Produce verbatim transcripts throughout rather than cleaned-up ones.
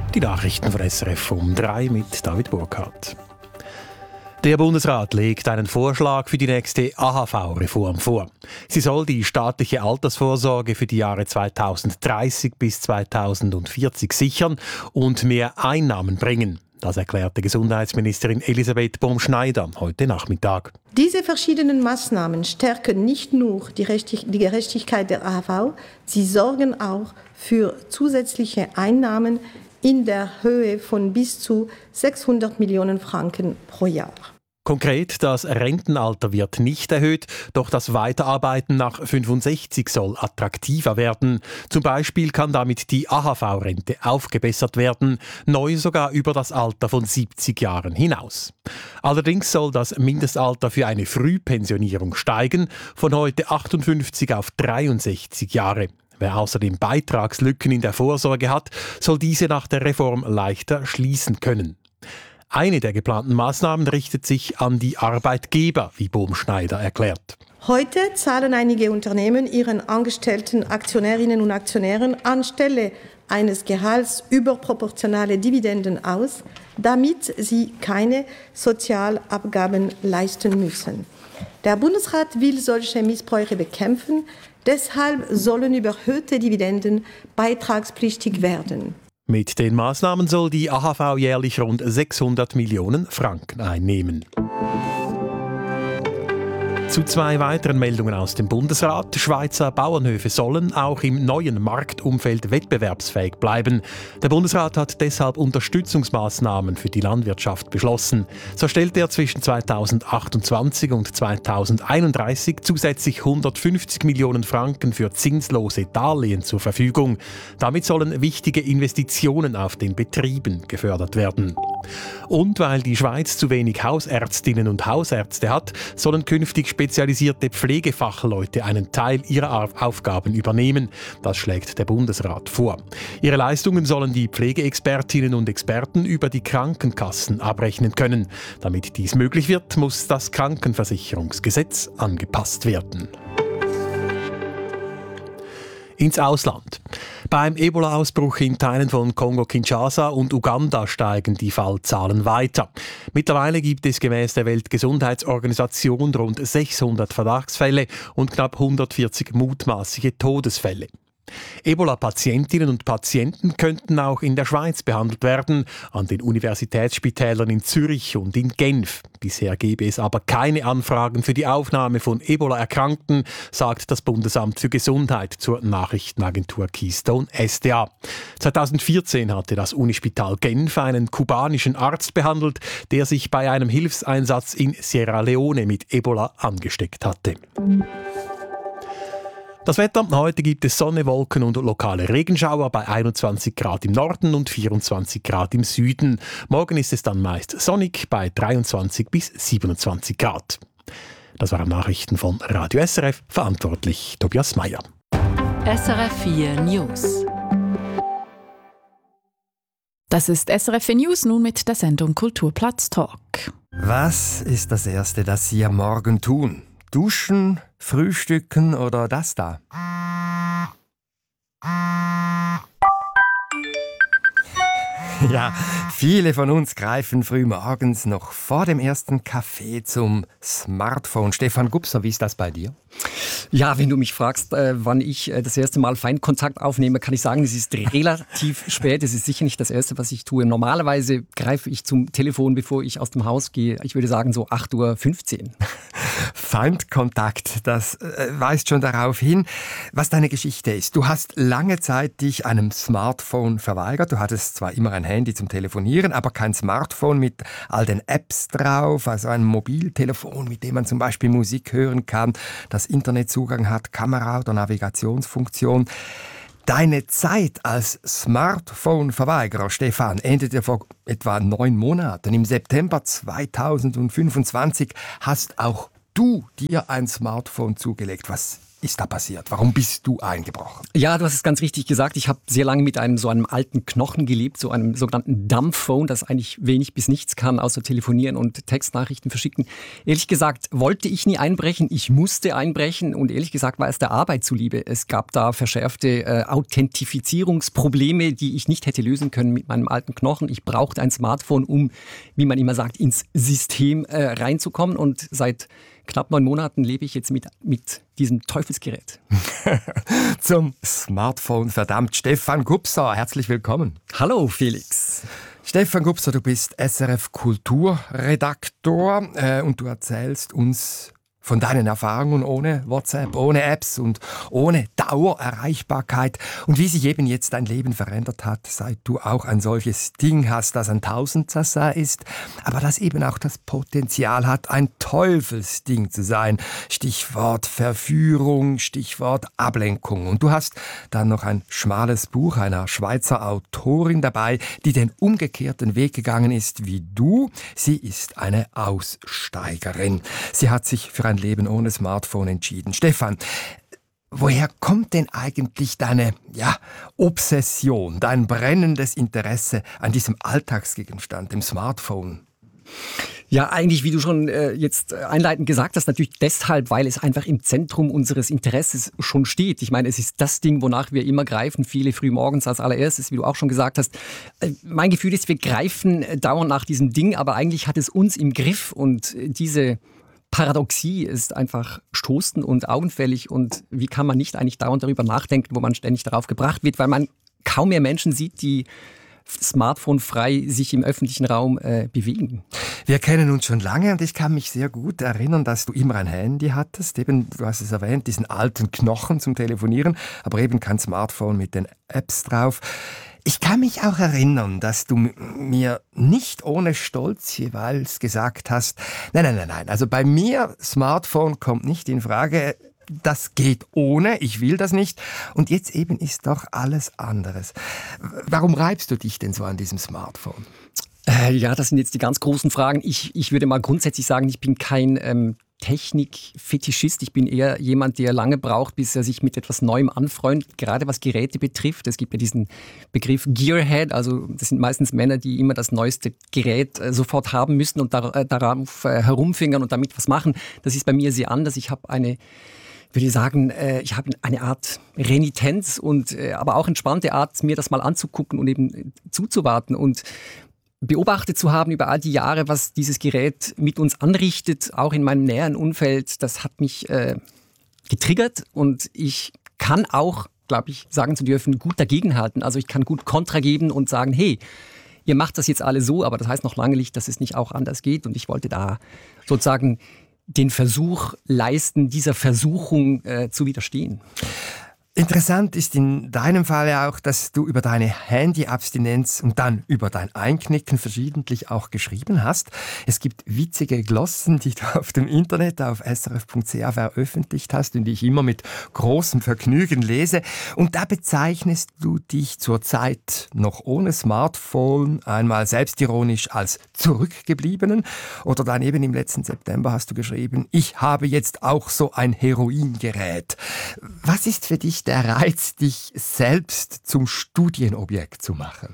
Die Nachrichten von S R F um drei mit David Burkhardt. Der Bundesrat legt einen Vorschlag für die nächste A H V-Reform vor. Sie soll die staatliche Altersvorsorge für die Jahre zweitausenddreißig bis zweitausendvierzig sichern und mehr Einnahmen bringen. Das erklärte Gesundheitsministerin Elisabeth Baum-Schneider heute Nachmittag. Diese verschiedenen Maßnahmen stärken nicht nur die, Rechtig- die Gerechtigkeit der A H V, sie sorgen auch für zusätzliche Einnahmen in der Höhe von bis zu sechshundert Millionen Franken pro Jahr. Konkret, das Rentenalter wird nicht erhöht, doch das Weiterarbeiten nach fünfundsechzig soll attraktiver werden. Zum Beispiel kann damit die A H V-Rente aufgebessert werden, neu sogar über das Alter von siebzig Jahren hinaus. Allerdings soll das Mindestalter für eine Frühpensionierung steigen, von heute achtundfünfzig auf dreiundsechzig Jahre. Wer außerdem Beitragslücken in der Vorsorge hat, soll diese nach der Reform leichter schließen können. Eine der geplanten Maßnahmen richtet sich an die Arbeitgeber, wie Baum-Schneider erklärt. Heute zahlen einige Unternehmen ihren angestellten Aktionärinnen und Aktionären anstelle eines Gehalts überproportionale Dividenden aus, damit sie keine Sozialabgaben leisten müssen. Der Bundesrat will solche Missbräuche bekämpfen. Deshalb sollen überhöhte Dividenden beitragspflichtig werden. Mit den Maßnahmen soll die A H V jährlich rund sechshundert Millionen Franken einnehmen. Zu zwei weiteren Meldungen aus dem Bundesrat. Schweizer Bauernhöfe sollen auch im neuen Marktumfeld wettbewerbsfähig bleiben. Der Bundesrat hat deshalb Unterstützungsmaßnahmen für die Landwirtschaft beschlossen. So stellt er zwischen zweitausendachtundzwanzig und zweitausendeinunddreißig zusätzlich hundertfünfzig Millionen Franken für zinslose Darlehen zur Verfügung. Damit sollen wichtige Investitionen auf den Betrieben gefördert werden. Und weil die Schweiz zu wenig Hausärztinnen und Hausärzte hat, sollen künftig spezialisierte Pflegefachleute einen Teil ihrer Aufgaben übernehmen. Das schlägt der Bundesrat vor. Ihre Leistungen sollen die Pflegeexpertinnen und Experten über die Krankenkassen abrechnen können. Damit dies möglich wird, muss das Krankenversicherungsgesetz angepasst werden. Ins Ausland. Beim Ebola-Ausbruch in Teilen von Kongo-Kinshasa und Uganda steigen die Fallzahlen weiter. Mittlerweile gibt es gemäß der Weltgesundheitsorganisation rund sechshundert Verdachtsfälle und knapp hundertvierzig mutmaßliche Todesfälle. Ebola-Patientinnen und Patienten könnten auch in der Schweiz behandelt werden, an den Universitätsspitälern in Zürich und in Genf. Bisher gebe es aber keine Anfragen für die Aufnahme von Ebola-Erkrankten, sagt das Bundesamt für Gesundheit zur Nachrichtenagentur Keystone S D A. zweitausendvierzehn hatte das Unispital Genf einen kubanischen Arzt behandelt, der sich bei einem Hilfseinsatz in Sierra Leone mit Ebola angesteckt hatte. Das Wetter: Heute gibt es Sonne, Wolken und lokale Regenschauer bei einundzwanzig Grad im Norden und vierundzwanzig Grad im Süden. Morgen ist es dann meist sonnig bei dreiundzwanzig bis siebenundzwanzig Grad. Das waren Nachrichten von Radio S R F, verantwortlich Tobias Meyer. S R F vier News. Das ist S R F vier News, nun mit der Sendung Kulturplatz Talk. Was ist das Erste, das Sie am Morgen tun? Duschen, frühstücken oder das da? Ja, viele von uns greifen früh morgens noch vor dem ersten Kaffee zum Smartphone. Stefan Gubser, wie ist das bei dir? Ja, wenn du mich fragst, äh, wann ich äh, das erste Mal Feinkontakt aufnehme, kann ich sagen, es ist relativ spät. Es ist sicher nicht das Erste, was ich tue. Normalerweise greife ich zum Telefon, bevor ich aus dem Haus gehe. Ich würde sagen, so acht Uhr fünfzehn. Feindkontakt, das äh, weist schon darauf hin, was deine Geschichte ist. Du hast lange Zeit dich einem Smartphone verweigert. Du hattest zwar immer ein Handy zum Telefonieren, aber kein Smartphone mit all den Apps drauf, also ein Mobiltelefon, mit dem man zum Beispiel Musik hören kann, das Internetzugang hat, Kamera oder Navigationsfunktion. Deine Zeit als Smartphone-Verweigerer, Stefan, endete vor etwa neun Monaten. Im September zweitausendfünfundzwanzig hast auch du dir ein Smartphone zugelegt. Was ist da passiert? Warum bist du eingebrochen? Ja, du hast es ganz richtig gesagt. Ich habe sehr lange mit einem so einem alten Knochen gelebt, so einem sogenannten Dumbphone, das eigentlich wenig bis nichts kann, außer telefonieren und Textnachrichten verschicken. Ehrlich gesagt wollte ich nie einbrechen. Ich musste einbrechen und ehrlich gesagt war es der Arbeit zuliebe. Es gab da verschärfte äh, Authentifizierungsprobleme, die ich nicht hätte lösen können mit meinem alten Knochen. Ich brauchte ein Smartphone, um, wie man immer sagt, ins System äh, reinzukommen. Und seit knapp neun Monaten lebe ich jetzt mit, mit diesem Teufelsgerät. Zum Smartphone, verdammt. Stefan Gubser, herzlich willkommen. Hallo Felix. Stefan Gubser, du bist S R F Kulturredaktor äh, und du erzählst uns von deinen Erfahrungen ohne WhatsApp, ohne Apps und ohne Dauererreichbarkeit und wie sich eben jetzt dein Leben verändert hat, seit du auch ein solches Ding hast, das ein Tausendsassa ist, aber das eben auch das Potenzial hat, ein Teufelsding zu sein. Stichwort Verführung, Stichwort Ablenkung. Und du hast dann noch ein schmales Buch einer Schweizer Autorin dabei, die den umgekehrten Weg gegangen ist wie du. Sie ist eine Aussteigerin. Sie hat sich für ein Leben ohne Smartphone entschieden. Stefan, woher kommt denn eigentlich deine ja, Obsession, dein brennendes Interesse an diesem Alltagsgegenstand, dem Smartphone? Ja, eigentlich, wie du schon äh, jetzt einleitend gesagt hast, natürlich deshalb, weil es einfach im Zentrum unseres Interesses schon steht. Ich meine, es ist das Ding, wonach wir immer greifen, viele früh morgens als allererstes, wie du auch schon gesagt hast. Äh, mein Gefühl ist, wir greifen dauernd nach diesem Ding, aber eigentlich hat es uns im Griff und diese Paradoxie ist einfach stoßend und augenfällig und wie kann man nicht eigentlich dauernd darüber nachdenken, wo man ständig darauf gebracht wird, weil man kaum mehr Menschen sieht, die smartphone-frei sich im öffentlichen Raum äh, bewegen. Wir kennen uns schon lange und ich kann mich sehr gut erinnern, dass du immer ein Handy hattest, eben, du hast es erwähnt, diesen alten Knochen zum Telefonieren, aber eben kein Smartphone mit den Apps drauf. Ich kann mich auch erinnern, dass du mir nicht ohne Stolz jeweils gesagt hast, nein, nein, nein, nein, also bei mir Smartphone kommt nicht in Frage, das geht ohne, ich will das nicht. Und jetzt eben ist doch alles anderes. Warum reibst du dich denn so an diesem Smartphone? Äh, ja, das sind jetzt die ganz großen Fragen. Ich, ich würde mal grundsätzlich sagen, ich bin kein ähm, Technik-Fetischist. Ich bin eher jemand, der lange braucht, bis er sich mit etwas Neuem anfreundet, gerade was Geräte betrifft. Es gibt ja diesen Begriff Gearhead, also das sind meistens Männer, die immer das neueste Gerät äh, sofort haben müssen und dar- äh, darauf äh, herumfingern und damit was machen. Das ist bei mir sehr anders. Ich habe eine würde ich sagen, äh, ich habe eine Art Renitenz und äh, aber auch entspannte Art, mir das mal anzugucken und eben zuzuwarten und beobachtet zu haben über all die Jahre, was dieses Gerät mit uns anrichtet, auch in meinem näheren Umfeld. Das hat mich äh, getriggert und ich kann auch, glaube ich, sagen zu dürfen, gut dagegenhalten. Also ich kann gut Kontra geben und sagen, hey, ihr macht das jetzt alle so, aber das heißt noch lange nicht, dass es nicht auch anders geht. Und ich wollte da sozusagen den Versuch leisten, dieser Versuchung äh, zu widerstehen. Interessant ist in deinem Fall ja auch, dass du über deine Handy-Abstinenz und dann über dein Einknicken verschiedentlich auch geschrieben hast. Es gibt witzige Glossen, die du auf dem Internet auf s r f punkt c h veröffentlicht hast und die ich immer mit großem Vergnügen lese. Und da bezeichnest du dich zur Zeit noch ohne Smartphone einmal selbstironisch als Zurückgebliebenen. Oder dann eben im letzten September hast du geschrieben, ich habe jetzt auch so ein Heroingerät. Was ist für dich der Reiz, dich selbst zum Studienobjekt zu machen?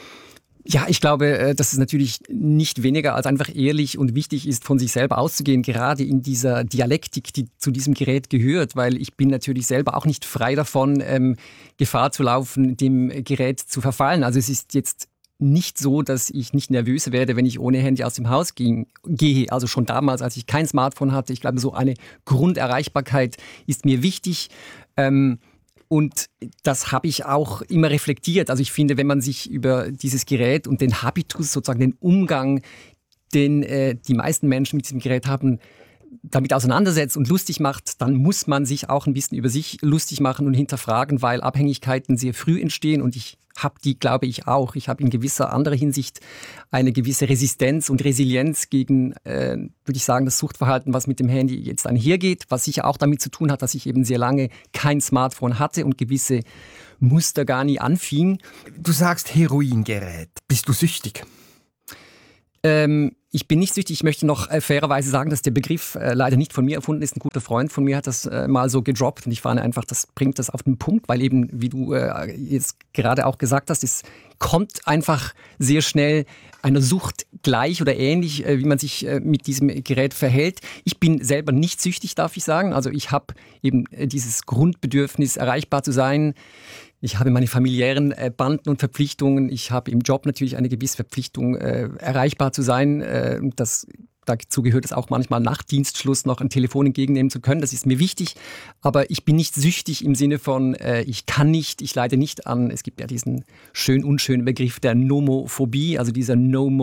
Ja, ich glaube, dass es natürlich nicht weniger als einfach ehrlich und wichtig ist, von sich selber auszugehen, gerade in dieser Dialektik, die zu diesem Gerät gehört, weil ich bin natürlich selber auch nicht frei davon, ähm, Gefahr zu laufen, dem Gerät zu verfallen. Also es ist jetzt nicht so, dass ich nicht nervös werde, wenn ich ohne Handy aus dem Haus ging, gehe. Also schon damals, als ich kein Smartphone hatte. Ich glaube, so eine Grunderreichbarkeit ist mir wichtig. Ähm, Und das habe ich auch immer reflektiert. Also ich finde, wenn man sich über dieses Gerät und den Habitus, sozusagen den Umgang, den äh, die meisten Menschen mit diesem Gerät haben, damit auseinandersetzt und lustig macht, dann muss man sich auch ein bisschen über sich lustig machen und hinterfragen, weil Abhängigkeiten sehr früh entstehen und ich habe die, glaube ich, auch. Ich habe in gewisser anderer Hinsicht eine gewisse Resistenz und Resilienz gegen, äh, würde ich sagen, das Suchtverhalten, was mit dem Handy jetzt einhergeht, was sicher auch damit zu tun hat, dass ich eben sehr lange kein Smartphone hatte und gewisse Muster gar nie anfing. Du sagst Heroingerät. Bist du süchtig? Ähm, ich bin nicht süchtig. Ich möchte noch äh, fairerweise sagen, dass der Begriff äh, leider nicht von mir erfunden ist. Ein guter Freund von mir hat das äh, mal so gedroppt und ich fand einfach, das bringt das auf den Punkt, weil eben, wie du äh, jetzt gerade auch gesagt hast, es kommt einfach sehr schnell einer Sucht gleich oder ähnlich, äh, wie man sich äh, mit diesem Gerät verhält. Ich bin selber nicht süchtig, darf ich sagen. Also ich habe eben äh, dieses Grundbedürfnis, erreichbar zu sein. Ich habe meine familiären äh, Banden und Verpflichtungen. Ich habe im Job natürlich eine gewisse Verpflichtung, äh, erreichbar zu sein. Äh, das, dazu gehört es auch manchmal nach Dienstschluss noch ein Telefon entgegennehmen zu können. Das ist mir wichtig. Aber ich bin nicht süchtig im Sinne von, äh, ich kann nicht, ich leide nicht an. Es gibt ja diesen schön unschönen Begriff der Nomophobie, also dieser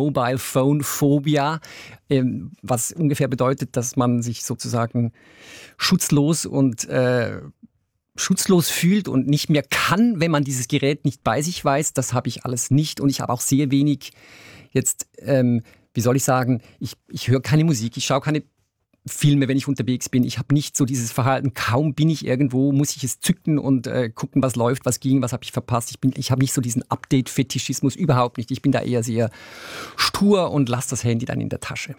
No-Mobile-Phone-Phobia, äh, was ungefähr bedeutet, dass man sich sozusagen schutzlos und äh, schutzlos fühlt und nicht mehr kann, wenn man dieses Gerät nicht bei sich weiß. Das habe ich alles nicht und ich habe auch sehr wenig jetzt, ähm, wie soll ich sagen, ich, ich höre keine Musik, ich schaue keine Filme, wenn ich unterwegs bin. Ich habe nicht so dieses Verhalten, kaum bin ich irgendwo, muss ich es zücken und äh, gucken, was läuft, was ging, was habe ich verpasst. Ich, bin, ich habe nicht so diesen Update-Fetischismus, überhaupt nicht. Ich bin da eher sehr stur und lasse das Handy dann in der Tasche.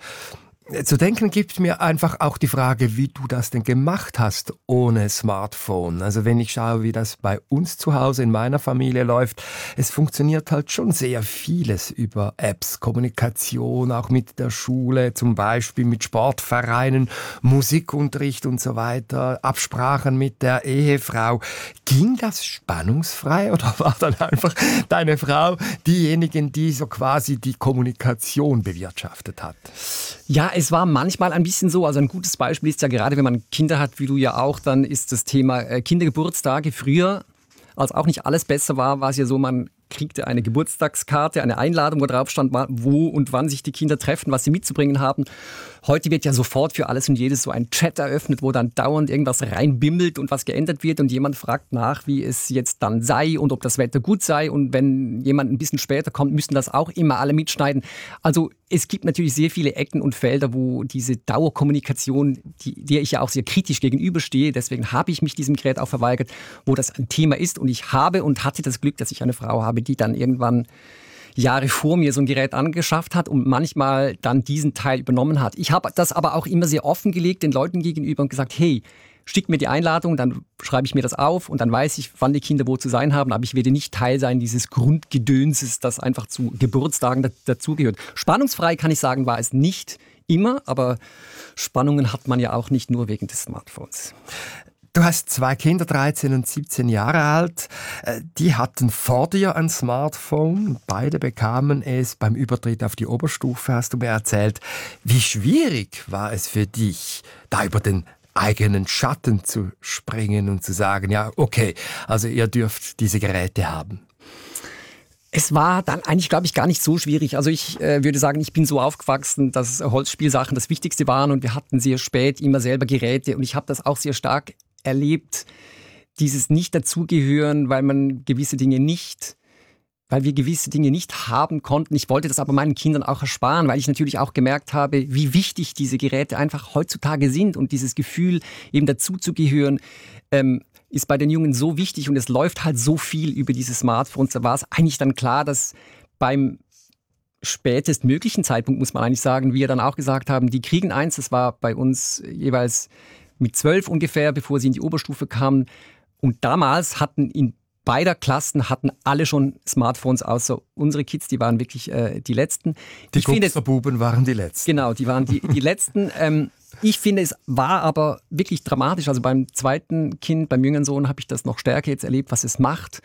Zu denken gibt mir einfach auch die Frage, wie du das denn gemacht hast ohne Smartphone. Also wenn ich schaue, wie das bei uns zu Hause in meiner Familie läuft, es funktioniert halt schon sehr vieles über Apps, Kommunikation, auch mit der Schule, zum Beispiel mit Sportvereinen, Musikunterricht und so weiter, Absprachen mit der Ehefrau. Ging das spannungsfrei oder war dann einfach deine Frau diejenige, die so quasi die Kommunikation bewirtschaftet hat? Ja, es war manchmal ein bisschen so, also ein gutes Beispiel ist ja gerade, wenn man Kinder hat, wie du ja auch, dann ist das Thema Kindergeburtstage. Früher, als auch nicht alles besser war, war es ja so, man kriegte eine Geburtstagskarte, eine Einladung, wo drauf stand, wo und wann sich die Kinder treffen, was sie mitzubringen haben. Heute wird ja sofort für alles und jedes so ein Chat eröffnet, wo dann dauernd irgendwas reinbimmelt und was geändert wird und jemand fragt nach, wie es jetzt dann sei und ob das Wetter gut sei und wenn jemand ein bisschen später kommt, müssen das auch immer alle mitschneiden. Also es gibt natürlich sehr viele Ecken und Felder, wo diese Dauerkommunikation, die, der ich ja auch sehr kritisch gegenüberstehe, deswegen habe ich mich diesem Gerät auch verweigert, wo das ein Thema ist und ich habe und hatte das Glück, dass ich eine Frau habe, die dann irgendwann Jahre vor mir so ein Gerät angeschafft hat und manchmal dann diesen Teil übernommen hat. Ich habe das aber auch immer sehr offengelegt den Leuten gegenüber und gesagt, hey, schick mir die Einladung, dann schreibe ich mir das auf und dann weiß ich, wann die Kinder wo zu sein haben, aber ich werde nicht Teil sein dieses Grundgedönses, das einfach zu Geburtstagen dazugehört. Spannungsfrei kann ich sagen, war es nicht immer, aber Spannungen hat man ja auch nicht nur wegen des Smartphones. Du hast zwei Kinder, dreizehn und siebzehn Jahre alt. Die hatten vor dir ein Smartphone. Beide bekamen es beim Übertritt auf die Oberstufe, hast du mir erzählt. Wie schwierig war es für dich, da über den eigenen Schatten zu springen und zu sagen, ja, okay, also ihr dürft diese Geräte haben? Es war dann eigentlich, glaube ich, gar nicht so schwierig. Also ich äh, würde sagen, ich bin so aufgewachsen, dass Holzspielsachen das Wichtigste waren und wir hatten sehr spät immer selber Geräte und ich habe das auch sehr stark erlebt, dieses Nicht-Dazugehören, weil man gewisse Dinge nicht, weil wir gewisse Dinge nicht haben konnten. Ich wollte das aber meinen Kindern auch ersparen, weil ich natürlich auch gemerkt habe, wie wichtig diese Geräte einfach heutzutage sind und dieses Gefühl, eben dazuzugehören, ähm, ist bei den Jungen so wichtig und es läuft halt so viel über diese Smartphones. Da war es eigentlich dann klar, dass beim spätestmöglichen Zeitpunkt, muss man eigentlich sagen, wie wir dann auch gesagt haben, die kriegen eins, das war bei uns jeweils mit zwölf ungefähr, bevor sie in die Oberstufe kamen. Und damals hatten in beider Klassen hatten alle schon Smartphones, außer unsere Kids, die waren wirklich äh, die Letzten. Die Gupferbuben waren die Letzten. Genau, die waren die, die Letzten. Ähm, ich finde, es war aber wirklich dramatisch. Also beim zweiten Kind, beim jüngeren Sohn, habe ich das noch stärker jetzt erlebt, was es macht.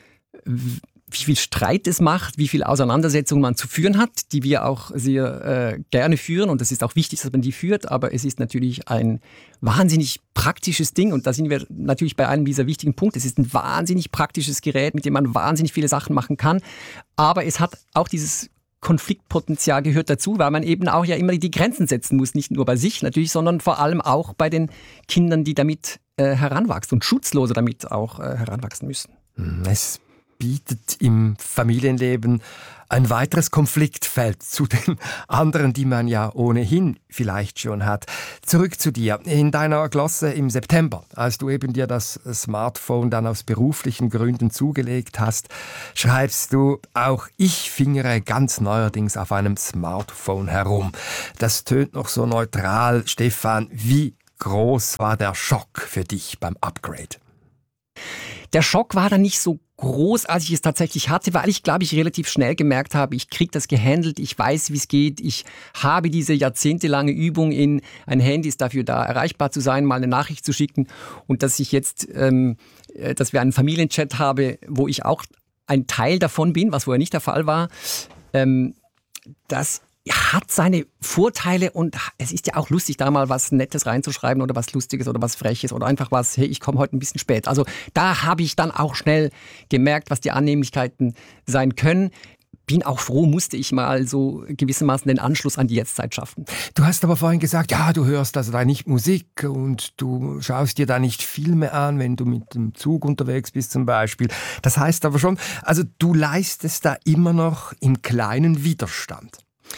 Wie viel Streit es macht, wie viel Auseinandersetzungen man zu führen hat, die wir auch sehr äh, gerne führen. Und es ist auch wichtig, dass man die führt. Aber es ist natürlich ein wahnsinnig praktisches Ding. Und da sind wir natürlich bei einem dieser wichtigen Punkte. Es ist ein wahnsinnig praktisches Gerät, mit dem man wahnsinnig viele Sachen machen kann. Aber es hat auch dieses Konfliktpotenzial gehört dazu, weil man eben auch ja immer die Grenzen setzen muss. Nicht nur bei sich natürlich, sondern vor allem auch bei den Kindern, die damit äh, heranwachsen und schutzloser damit auch äh, heranwachsen müssen. Es bietet im Familienleben ein weiteres Konfliktfeld zu den anderen, die man ja ohnehin vielleicht schon hat. Zurück zu dir. In deiner Glosse im September, als du eben dir das Smartphone dann aus beruflichen Gründen zugelegt hast, schreibst du, auch ich fingere ganz neuerdings auf einem Smartphone herum. Das tönt noch so neutral. Stefan, wie groß war der Schock für dich beim Upgrade? Der Schock war dann nicht so groß, als ich es tatsächlich hatte, weil ich, glaube ich, relativ schnell gemerkt habe, ich kriege das gehandelt, ich weiß, wie es geht, ich habe diese jahrzehntelange Übung in, ein Handy ist dafür da, erreichbar zu sein, mal eine Nachricht zu schicken und dass ich jetzt, ähm, dass wir einen Familienchat haben, wo ich auch ein Teil davon bin, was vorher nicht der Fall war, ähm, das hat seine Vorteile und es ist ja auch lustig, da mal was Nettes reinzuschreiben oder was Lustiges oder was Freches oder einfach was, hey, ich komme heute ein bisschen spät. Also da habe ich dann auch schnell gemerkt, was die Annehmlichkeiten sein können. Bin auch froh, musste ich mal so gewissermaßen den Anschluss an die Jetztzeit schaffen. Du hast aber vorhin gesagt, ja, du hörst also da nicht Musik und du schaust dir da nicht Filme an, wenn du mit dem Zug unterwegs bist zum Beispiel. Das heißt aber schon, also du leistest da immer noch im kleinen Widerstand.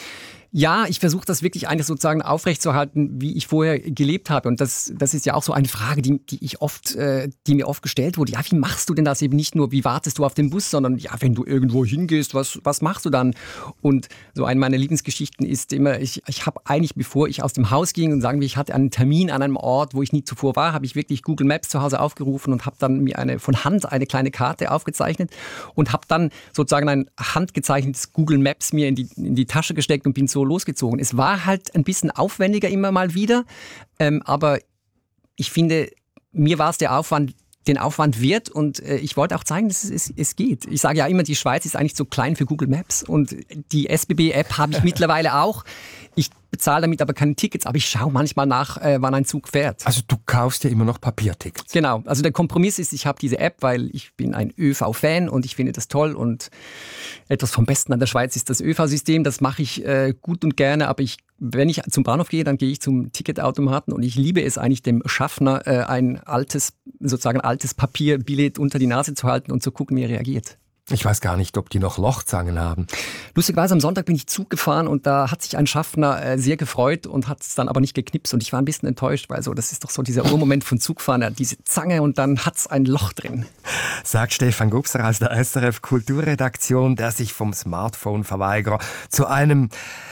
Ja, ich versuche das wirklich eigentlich sozusagen aufrechtzuerhalten, wie ich vorher gelebt habe. Und das, das ist ja auch so eine Frage, die, die ich oft, äh, die mir oft gestellt wurde. Ja, wie machst du denn das eben nicht nur, wie wartest du auf den Bus, sondern ja, wenn du irgendwo hingehst, was, was machst du dann? Und so eine meiner Lieblingsgeschichten ist immer, ich, ich habe eigentlich, bevor ich aus dem Haus ging und sagen wir, ich hatte einen Termin an einem Ort, wo ich nie zuvor war, habe ich wirklich Google Maps zu Hause aufgerufen und habe dann mir eine, von Hand eine kleine Karte aufgezeichnet und habe dann sozusagen ein handgezeichnetes Google Maps mir in die, in die Tasche gesteckt und bin so losgezogen. Es war halt ein bisschen aufwendiger immer mal wieder, ähm, aber ich finde, mir war es der Aufwand, den Aufwand wert und äh, ich wollte auch zeigen, dass es, es, es geht. Ich sage ja immer, die Schweiz ist eigentlich zu klein für Google Maps und die S B B-App habe ich mittlerweile auch. Ich bezahle damit aber keine Tickets, aber ich schaue manchmal nach, äh, wann ein Zug fährt. Also du kaufst ja immer noch Papiertickets. Genau, also der Kompromiss ist, ich habe diese App, weil ich bin ein ÖV-Fan und ich finde das toll und etwas vom Besten an der Schweiz ist das ÖV-System, das mache ich äh, gut und gerne, aber ich, wenn ich zum Bahnhof gehe, dann gehe ich zum Ticketautomaten und ich liebe es eigentlich dem Schaffner, äh, ein altes, sozusagen altes Papierbillett unter die Nase zu halten und zu gucken, wie er reagiert. Ich weiß gar nicht, ob die noch Lochzangen haben. Lustigerweise am Sonntag bin ich Zug gefahren und da hat sich ein Schaffner äh, sehr gefreut und hat es dann aber nicht geknipst und ich war ein bisschen enttäuscht, weil so, das ist doch so dieser Urmoment von Zugfahren, ja, diese Zange und dann hat es ein Loch drin. Sagt Stefan Gubser aus der S R F Kulturredaktion, der sich vom Smartphone-Verweigerer zu einem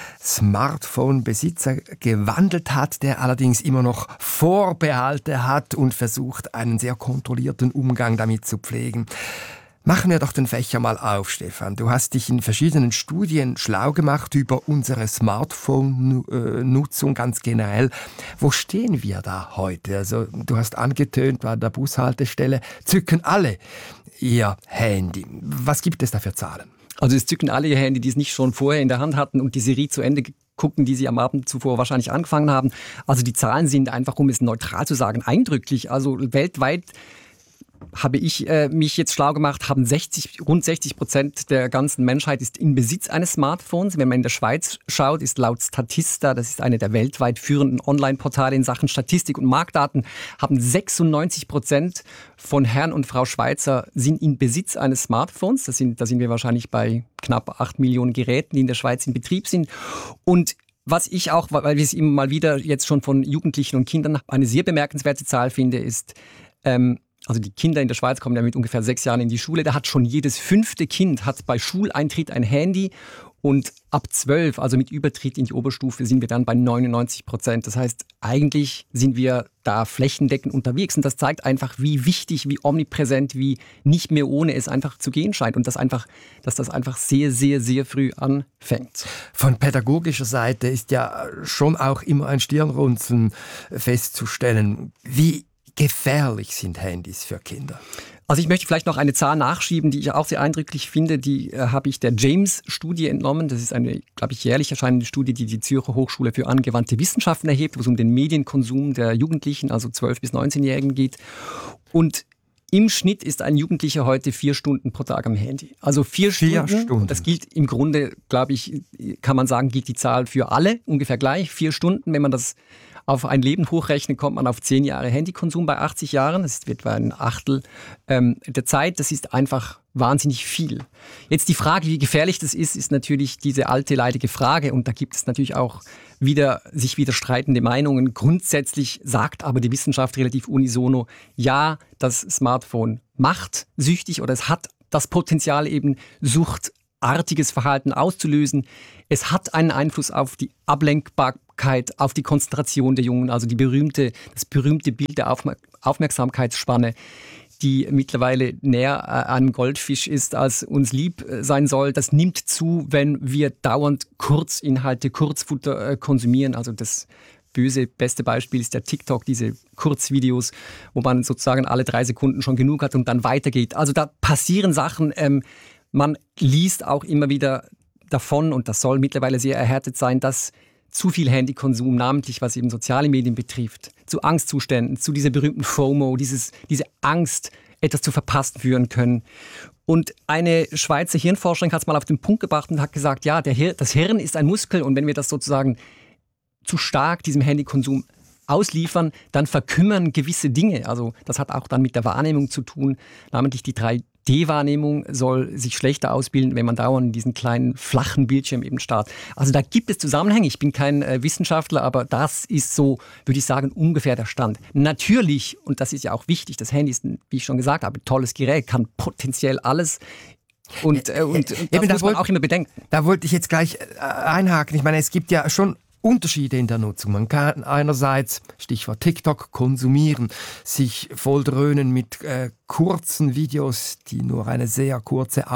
Smartphone-Besitzer gewandelt hat, der allerdings immer noch Vorbehalte hat und versucht, einen sehr kontrollierten Umgang damit zu pflegen. Machen wir doch den Fächer mal auf, Stefan. Du hast dich in verschiedenen Studien schlau gemacht über unsere Smartphone-Nutzung ganz generell. Wo stehen wir da heute? Also, du hast angetönt, bei der Bushaltestelle zücken alle ihr Handy. Was gibt es da für Zahlen? Also es zücken alle ihr Handy, die es nicht schon vorher in der Hand hatten und die Serie zu Ende gucken, die sie am Abend zuvor wahrscheinlich angefangen haben. Also die Zahlen sind einfach, um es neutral zu sagen, eindrücklich. Also weltweit habe ich äh, mich jetzt schlau gemacht, haben sechzig, rund sechzig Prozent der ganzen Menschheit ist in Besitz eines Smartphones. Wenn man in der Schweiz schaut, ist laut Statista, das ist eine der weltweit führenden Online-Portale in Sachen Statistik und Marktdaten, haben sechsundneunzig Prozent von Herrn und Frau Schweizer sind in Besitz eines Smartphones. Das sind, da sind wir wahrscheinlich bei knapp acht Millionen Geräten, die in der Schweiz in Betrieb sind. Und was ich auch, weil wir es immer mal wieder jetzt schon von Jugendlichen und Kindern eine sehr bemerkenswerte Zahl finde, ist, ähm, also die Kinder in der Schweiz kommen ja mit ungefähr sechs Jahren in die Schule. Da hat schon jedes fünfte Kind hat bei Schuleintritt ein Handy. Und ab zwölf, also mit Übertritt in die Oberstufe, sind wir dann bei neunundneunzig Prozent. Das heißt, eigentlich sind wir da flächendeckend unterwegs. Und das zeigt einfach, wie wichtig, wie omnipräsent, wie nicht mehr ohne es einfach zu gehen scheint. Und das einfach, dass das einfach sehr, sehr, sehr früh anfängt. Von pädagogischer Seite ist ja schon auch immer ein Stirnrunzeln festzustellen. Wie gefährlich sind Handys für Kinder? Also ich möchte vielleicht noch eine Zahl nachschieben, die ich auch sehr eindrücklich finde. Die äh, habe ich der James-Studie entnommen. Das ist eine, glaube ich, jährlich erscheinende Studie, die die Zürcher Hochschule für angewandte Wissenschaften erhebt, wo es um den Medienkonsum der Jugendlichen, also zwölf- bis neunzehnjährigen geht. Und im Schnitt ist ein Jugendlicher heute vier Stunden pro Tag am Handy. Also vier, vier Stunden. Stunden. Das gilt im Grunde, glaube ich, kann man sagen, gilt die Zahl für alle ungefähr gleich. Vier Stunden, wenn man das auf ein Leben hochrechnen, kommt man auf zehn Jahre Handykonsum bei achtzig Jahren. Das ist etwa ein Achtel ähm, der Zeit. Das ist einfach wahnsinnig viel. Jetzt die Frage, wie gefährlich das ist, ist natürlich diese alte, leidige Frage. Und da gibt es natürlich auch wieder sich widerstreitende Meinungen. Grundsätzlich sagt aber die Wissenschaft relativ unisono, ja, das Smartphone macht süchtig oder es hat das Potenzial, eben suchtartiges Verhalten auszulösen. Es hat einen Einfluss auf die Ablenkbarkeit, auf die Konzentration der Jungen, also die berühmte, das berühmte Bild der Aufmer- Aufmerksamkeitsspanne, die mittlerweile näher an einem Goldfisch ist, als uns lieb sein soll. Das nimmt zu, wenn wir dauernd Kurzinhalte, Kurzfutter konsumieren. Also das böse, beste Beispiel ist der TikTok, diese Kurzvideos, wo man sozusagen alle drei Sekunden schon genug hat und dann weitergeht. Also da passieren Sachen. Ähm, man liest auch immer wieder davon, und das soll mittlerweile sehr erhärtet sein, dass zu viel Handykonsum, namentlich was eben soziale Medien betrifft, zu Angstzuständen, zu dieser berühmten FOMO, dieses, diese Angst, etwas zu verpassen, führen können. Und eine Schweizer Hirnforscherin hat es mal auf den Punkt gebracht und hat gesagt, ja, der Hir- das Hirn ist ein Muskel, und wenn wir das sozusagen zu stark diesem Handykonsum ausliefern, dann verkümmern gewisse Dinge. Also das hat auch dann mit der Wahrnehmung zu tun, namentlich die drei D-Wahrnehmung soll sich schlechter ausbilden, wenn man dauernd in diesen kleinen, flachen Bildschirm eben starrt. Also da gibt es Zusammenhänge. Ich bin kein äh, Wissenschaftler, aber das ist so, würde ich sagen, ungefähr der Stand. Natürlich, und das ist ja auch wichtig, das Handy ist, ein, wie ich schon gesagt habe, ein tolles Gerät, kann potenziell alles. Und, äh, und, und das Eben, da muss man wollt, auch immer bedenken. Da wollte ich jetzt gleich äh, einhaken. Ich meine, es gibt ja schon Unterschiede in der Nutzung. Man kann einerseits, Stichwort TikTok, konsumieren, sich volldröhnen mit äh, kurzen Videos, die nur eine sehr kurze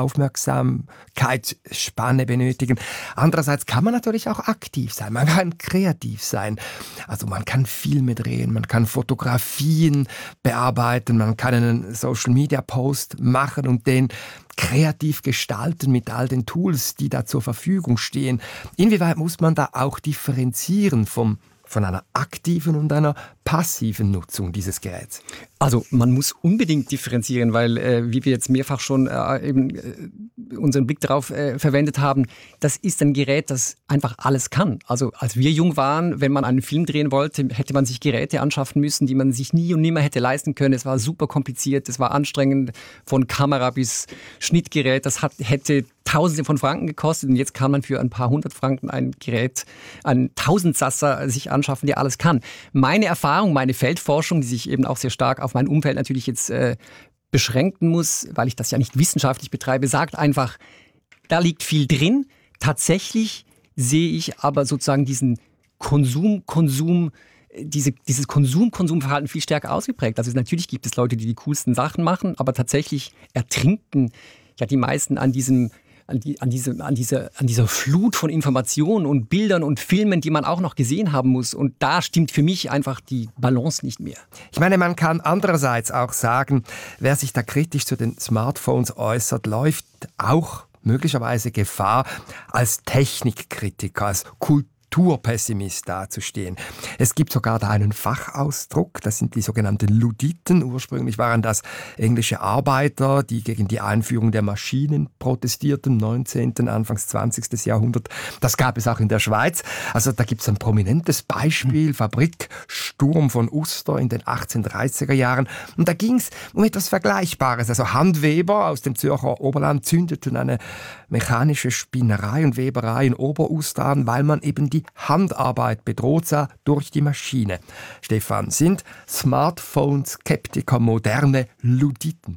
Aufmerksamkeitsspanne benötigen. Andererseits kann man natürlich auch aktiv sein, man kann kreativ sein. Also man kann Filme drehen, man kann Fotografien bearbeiten, man kann einen Social-Media-Post machen und den kreativ gestalten mit all den Tools, die da zur Verfügung stehen. Inwieweit muss man da auch differenzieren vom, von einer aktiven und einer passiven Nutzung dieses Geräts? Also man muss unbedingt differenzieren, weil, äh, wie wir jetzt mehrfach schon äh, eben, äh, unseren Blick darauf äh, verwendet haben, das ist ein Gerät, das einfach alles kann. Also als wir jung waren, wenn man einen Film drehen wollte, hätte man sich Geräte anschaffen müssen, die man sich nie und nimmer hätte leisten können. Es war super kompliziert, es war anstrengend, von Kamera bis Schnittgerät. Das hat, hätte Tausende von Franken gekostet, und jetzt kann man für ein paar hundert Franken ein Gerät, einen Tausendsasser sich anschaffen, der alles kann. Meine Erfahrung, meine Feldforschung, die sich eben auch sehr stark auf mein Umfeld natürlich jetzt äh, beschränken muss, weil ich das ja nicht wissenschaftlich betreibe, sagt einfach, da liegt viel drin. Tatsächlich sehe ich aber sozusagen diesen Konsum, Konsum, diese, dieses Konsum-Konsumverhalten viel stärker ausgeprägt. Also natürlich gibt es Leute, die die coolsten Sachen machen, aber tatsächlich ertrinken ja die meisten an diesem An, die, an, diese, an, diese, an dieser Flut von Informationen und Bildern und Filmen, die man auch noch gesehen haben muss. Und da stimmt für mich einfach die Balance nicht mehr. Ich meine, man kann andererseits auch sagen, wer sich da kritisch zu den Smartphones äußert, läuft auch möglicherweise Gefahr, als Technikkritiker, als Kultur Kulturpessimist dazustehen. Es gibt sogar da einen Fachausdruck, das sind die sogenannten Luditen. Ursprünglich waren das englische Arbeiter, die gegen die Einführung der Maschinen protestierten, im neunzehnten, Anfangs zwanzigsten Jahrhundert. Das gab es auch in der Schweiz. Also da gibt es ein prominentes Beispiel, Fabriksturm von Uster in den achtzehnhundertdreißiger Jahren. Und da ging es um etwas Vergleichbares. Also Handweber aus dem Zürcher Oberland zündeten eine mechanische Spinnerei und Weberei in Oberuster an, weil man eben die Handarbeit bedroht sah durch die Maschine. Stefan, sind Smartphone-Skeptiker moderne Luditen?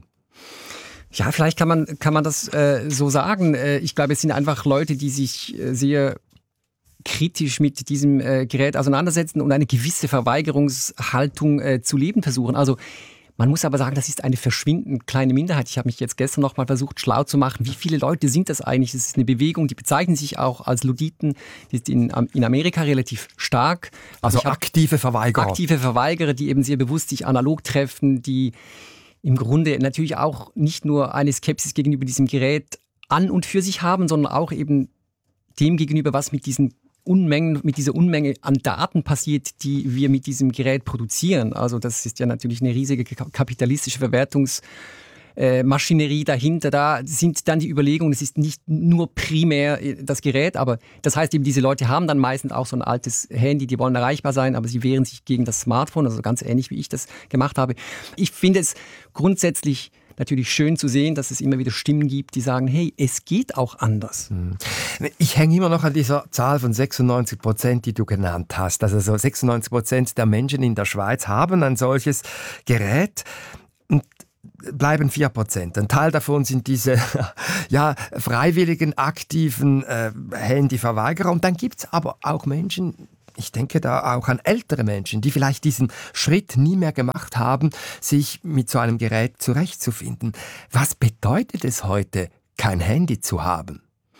Ja, vielleicht kann man, kann man das äh, so sagen. Äh, ich glaube, es sind einfach Leute, die sich äh, sehr kritisch mit diesem äh, Gerät auseinandersetzen und eine gewisse Verweigerungshaltung äh, zu leben versuchen. Also man muss aber sagen, das ist eine verschwindend kleine Minderheit. Ich habe mich jetzt gestern noch mal versucht, schlau zu machen. Wie viele Leute sind das eigentlich? Das ist eine Bewegung, die bezeichnen sich auch als Luditen. Die ist in, in Amerika relativ stark. Also aktive Verweigerer. Aktive Verweigerer, die eben sehr bewusst sich analog treffen, die im Grunde natürlich auch nicht nur eine Skepsis gegenüber diesem Gerät an und für sich haben, sondern auch eben dem gegenüber, was mit diesen Unmengen, mit dieser Unmenge an Daten passiert, die wir mit diesem Gerät produzieren. Also das ist ja natürlich eine riesige kapitalistische Verwertungsmaschine, äh, Maschinerie dahinter. Da sind dann die Überlegungen, es ist nicht nur primär das Gerät, aber das heißt eben, diese Leute haben dann meistens auch so ein altes Handy, die wollen erreichbar sein, aber sie wehren sich gegen das Smartphone, also ganz ähnlich wie ich das gemacht habe. Ich finde es grundsätzlich natürlich schön zu sehen, dass es immer wieder Stimmen gibt, die sagen, hey, es geht auch anders. Ich hänge immer noch an dieser Zahl von sechsundneunzig Prozent, die du genannt hast. Also so sechsundneunzig Prozent der Menschen in der Schweiz haben ein solches Gerät. Und bleiben vier Prozent. Ein Teil davon sind diese ja, freiwilligen, aktiven äh, Handyverweigerer. Und dann gibt es aber auch Menschen, ich denke da auch an ältere Menschen, die vielleicht diesen Schritt nie mehr gemacht haben, sich mit so einem Gerät zurechtzufinden. Was bedeutet es heute, kein Handy zu haben?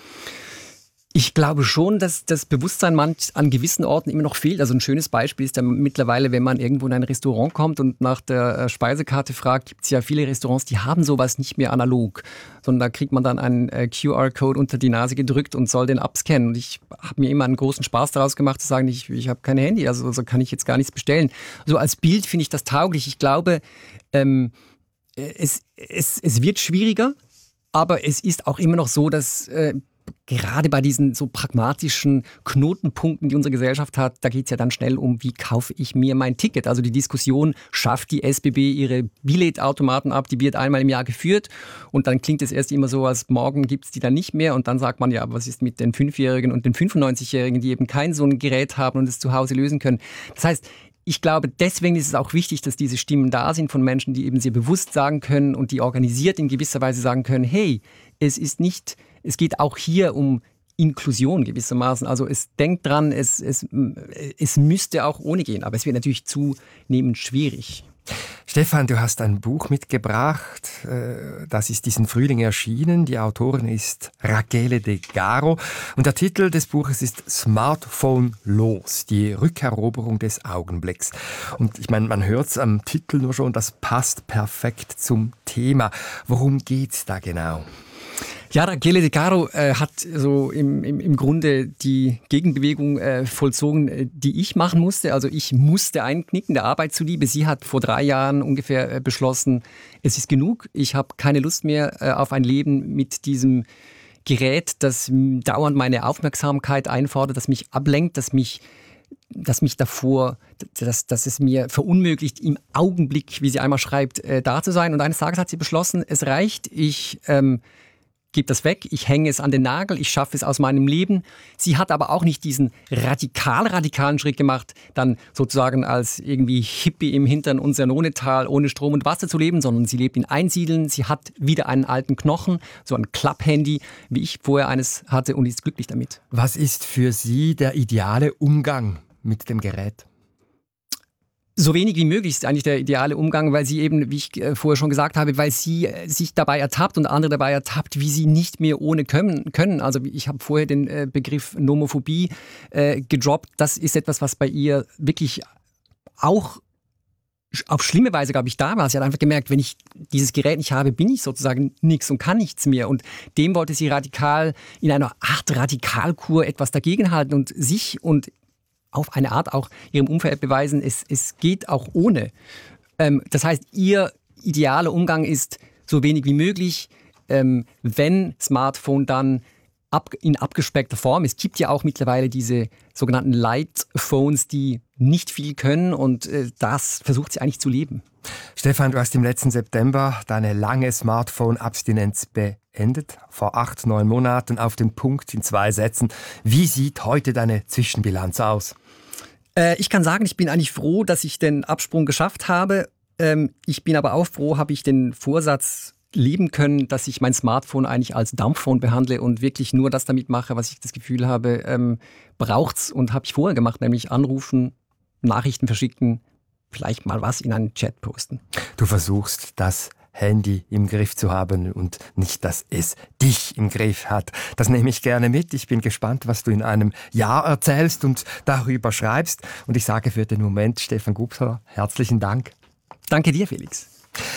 Ich glaube schon, dass das Bewusstsein manch an gewissen Orten immer noch fehlt. Also ein schönes Beispiel ist ja mittlerweile, wenn man irgendwo in ein Restaurant kommt und nach der Speisekarte fragt, gibt es ja viele Restaurants, die haben sowas nicht mehr analog, sondern da kriegt man dann einen Q R-Code unter die Nase gedrückt und soll den abscannen. Und ich habe mir immer einen großen Spaß daraus gemacht, zu sagen, ich, ich habe kein Handy, also so kann ich jetzt gar nichts bestellen. So als Bild finde ich das tauglich. Ich glaube, ähm, es, es, es wird schwieriger, aber es ist auch immer noch so, dass äh, gerade bei diesen so pragmatischen Knotenpunkten, die unsere Gesellschaft hat, da geht es ja dann schnell um, wie kaufe ich mir mein Ticket. Also die Diskussion, schafft die S B B ihre Billetautomaten ab, die wird einmal im Jahr geführt und dann klingt es erst immer so, als morgen gibt es die dann nicht mehr und dann sagt man, ja, was ist mit den Fünfjährigen und den fünfundneunzigjährigen, die eben kein so ein Gerät haben und es zu Hause lösen können. Das heißt, ich glaube, deswegen ist es auch wichtig, dass diese Stimmen da sind von Menschen, die eben sehr bewusst sagen können und die organisiert in gewisser Weise sagen können, hey, es ist nicht, es geht auch hier um Inklusion gewissermaßen. Also es denkt dran, es, es, es müsste auch ohne gehen, aber es wird natürlich zunehmend schwierig. Stefan, du hast ein Buch mitgebracht, das ist diesen Frühling erschienen. Die Autorin ist Rachele De Garo und der Titel des Buches ist Smartphone los, die Rückeroberung des Augenblicks. Und ich meine, man hört es am Titel nur schon, das passt perfekt zum Thema. Worum geht's da genau? Ja, Rachele De Garo äh, hat so im, im, im Grunde die Gegenbewegung äh, vollzogen, äh, die ich machen musste. Also ich musste einknicken, der Arbeit zuliebe. Sie hat vor drei Jahren ungefähr äh, beschlossen, es ist genug. Ich habe keine Lust mehr äh, auf ein Leben mit diesem Gerät, das dauernd meine Aufmerksamkeit einfordert, das mich ablenkt, das mich dass mich davor, dass, dass es mir verunmöglicht, im Augenblick, wie sie einmal schreibt, äh, da zu sein. Und eines Tages hat sie beschlossen, es reicht, ich ähm, gebe das weg, ich hänge es an den Nagel, ich schaffe es aus meinem Leben. Sie hat aber auch nicht diesen radikal, radikalen Schritt gemacht, dann sozusagen als irgendwie Hippie im Hintern Unsernonetal ohne Strom und Wasser zu leben, sondern sie lebt in Einsiedeln, sie hat wieder einen alten Knochen, so ein Klapphandy, wie ich vorher eines hatte und ist glücklich damit. Was ist für Sie der ideale Umgang mit dem Gerät? So wenig wie möglich ist eigentlich der ideale Umgang, weil sie eben, wie ich äh, vorher schon gesagt habe, weil sie äh, sich dabei ertappt und andere dabei ertappt, wie sie nicht mehr ohne können. können. Also ich habe vorher den äh, Begriff Nomophobie äh, gedroppt. Das ist etwas, was bei ihr wirklich auch auf schlimme Weise, glaube ich, da war. Sie hat einfach gemerkt, wenn ich dieses Gerät nicht habe, bin ich sozusagen nichts und kann nichts mehr. Und dem wollte sie radikal in einer Art Radikalkur etwas dagegenhalten und sich und auf eine Art auch ihrem Umfeld beweisen, es, es geht auch ohne. Ähm, das heißt, ihr idealer Umgang ist so wenig wie möglich, ähm, wenn Smartphone dann ab, in abgespeckter Form. Es gibt ja auch mittlerweile diese sogenannten Light-Phones, die nicht viel können und äh, das versucht sie eigentlich zu leben. Stefan, du hast im letzten September deine lange Smartphone-Abstinenz beendet. Vor acht, neun Monaten auf den Punkt in zwei Sätzen. Wie sieht heute deine Zwischenbilanz aus? Äh, ich kann sagen, ich bin eigentlich froh, dass ich den Absprung geschafft habe. Ähm, ich bin aber auch froh, habe ich den Vorsatz leben können, dass ich mein Smartphone eigentlich als Dumbphone behandle und wirklich nur das damit mache, was ich das Gefühl habe, ähm, braucht's und habe ich vorher gemacht, nämlich anrufen, Nachrichten verschicken, vielleicht mal was in einen Chat posten. Du versuchst, das Handy im Griff zu haben und nicht, dass es dich im Griff hat. Das nehme ich gerne mit. Ich bin gespannt, was du in einem Jahr erzählst und darüber schreibst. Und ich sage für den Moment, Stefan Gubser, herzlichen Dank. Danke dir, Felix.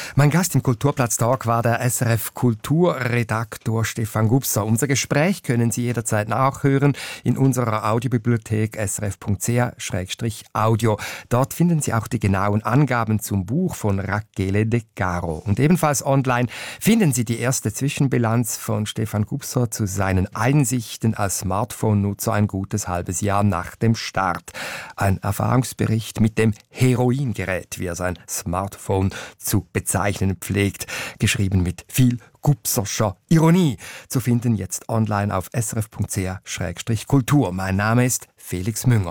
Mein Gast im Kulturplatz-Talk war der S R F-Kulturredaktor Stefan Gubser. Unser Gespräch können Sie jederzeit nachhören in unserer Audiobibliothek s r f punkt c h slash audio. Dort finden Sie auch die genauen Angaben zum Buch von Rachele De Caro. Und ebenfalls online finden Sie die erste Zwischenbilanz von Stefan Gubser zu seinen Einsichten als Smartphone-Nutzer ein gutes halbes Jahr nach dem Start. Ein Erfahrungsbericht mit dem Heroingerät, wie er sein Smartphone zu bezeichnen pflegt, geschrieben mit viel Gubserscher Ironie, zu finden jetzt online auf s r f punkt c h slash kultur. Mein Name ist Felix Münger.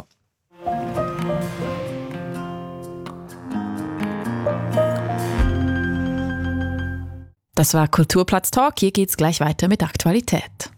Das war Kulturplatz Talk. Hier geht's gleich weiter mit Aktualität.